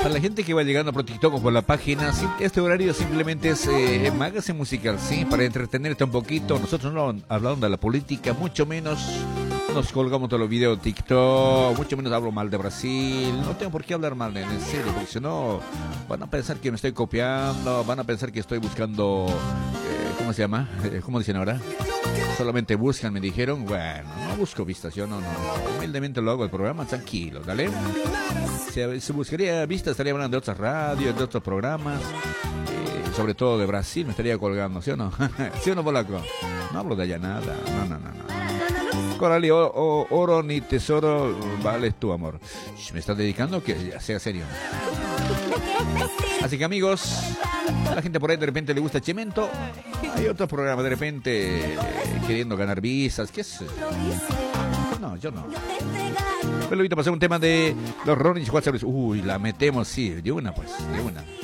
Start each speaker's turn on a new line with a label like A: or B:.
A: Para la gente que va llegando por TikTok o por la página, este horario simplemente es magazine musical, ¿sí? Para entretenerte un poquito. Nosotros no hablamos de la política, mucho menos nos colgamos todos los videos de TikTok, mucho menos hablo mal de Brasil. No tengo por qué hablar mal, en serio, porque si no van a pensar que me estoy copiando, van a pensar que estoy buscando, ¿cómo se llama? ¿Cómo dicen ahora? Solamente buscan, me dijeron. Bueno, no busco vistas, yo no. Humildemente lo hago el programa, tranquilo, ¿dale? Si buscaría vistas, estaría hablando de otras radios, de otros programas, sobre todo de Brasil, me estaría colgando, ¿sí o no? ¿Sí o no, polaco? No hablo de allá nada, no. Corali, oro ni tesoro, vales tu amor. ¿Me estás dedicando? Que sea serio. Así que, amigos, a la gente por ahí de repente le gusta Chemento. Hay otros programas de repente queriendo ganar visas. ¿Qué es? No, yo no. Pero ahorita pasé un tema de los Rolling Stones. Uy, la metemos, sí, de una.